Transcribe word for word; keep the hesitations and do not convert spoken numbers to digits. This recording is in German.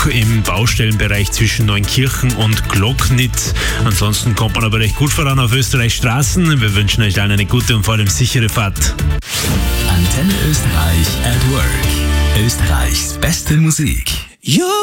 noch im Baustellenbereich zwischen Neunkirchen und Glocknitz. Ansonsten kommt man aber recht gut voran auf Österreichs Straßen. Wir wünschen euch allen eine gute und vor allem sichere Fahrt. Antenne Österreich at Work. Österreichs beste Musik. You